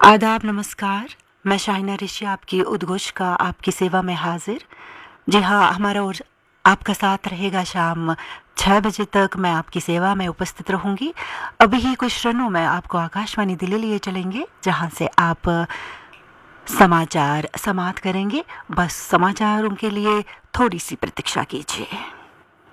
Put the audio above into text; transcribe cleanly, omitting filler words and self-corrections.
आदाब, नमस्कार। मैं शाहिना ऋषि आपकी उद्घोष का आपकी सेवा में हाजिर। जी हाँ, हमारा और आपका साथ रहेगा शाम 6 बजे तक। मैं आपकी सेवा में उपस्थित रहूँगी। अभी ही कुछ क्षणों में आपको आकाशवाणी दिल्ली लिए चलेंगे, जहाँ से आप समाचार समाप्त करेंगे। बस समाचारों के लिए थोड़ी सी प्रतीक्षा कीजिए।